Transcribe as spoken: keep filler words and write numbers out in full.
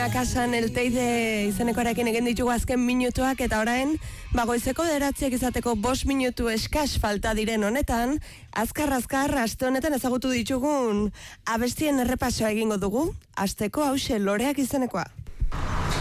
Una kasan el teide izenekoarekin egin ditugu azken minutuak eta orain bagoizeko deratziak izateko bost minutu eskas falta diren honetan, azkar-azkar aste honetan ezagutu ditugun abestien errepasoa egingo dugu, asteko hause Loreak izenekoa.